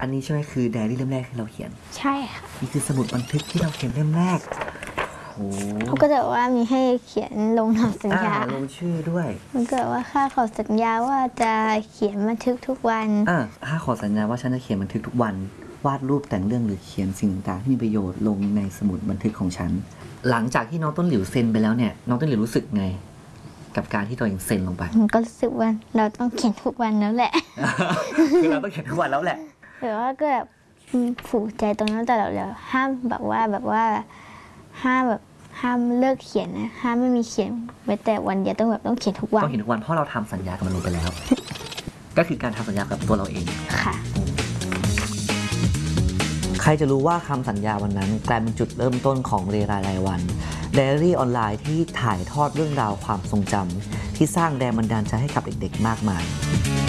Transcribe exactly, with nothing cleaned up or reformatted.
อันนี้ใช่ไหมคือไดอารี่เล่มแรกที่เราเขียนใช่ค่ะนี่คือสมุดบันทึกที่เราเขียนเล่มแรกโอ้เขาก็จะว่ามีให้เขียนลงนามสัญญาลงชื่อด้วยมันเกิดว่าข้าขอสัญญาว่าจะเขียนบันทึกทุกวันอ่าข้าขอสัญญาว่าฉันจะเขียนบันทึกทุกวันวาดรูปแต่งเรื่องหรือเขียนสิ่งต่างๆที่มีประโยชน์ลงในสมุดบันทึกของฉันหลังจากที่น้องต้นหลิวเซ็นไปแล้วเนี่ยน้องต้นหลิวรู้สึกไงกับการที่ตัวเองเซ็นลงไปมันก็รู้สึกว่าเราต้องเขียนทุกวันแล้วแหละคือเราต้องเขียนทุกวันแล้วแหละแต่ว่าก็แบบผูกใจตรงนั้นแต่เราเราห้ามแบบว่าแบบว่าห้ามแบบห้ามเลิกเขียนนะห้ามไม่มีเขียนไว้แต่วันเดียวต้องแบบต้องเขียนทุกวันต้องเขียนทุกวันเพราะเราทำสัญญากับมันลงไปแล้ว ก็คือการทำสัญญากับตัวเราเองค่ะใครจะรู้ว่าคำสัญญาวันนั้นกลายเป็นจุดเริ่มต้นของเรไรรายวันไดอารี่ออนไลน์ที่ถ่ายทอดเรื่องราวความทรงจำที่สร้างแรงบันดาลใจให้กับเด็กๆมากมาย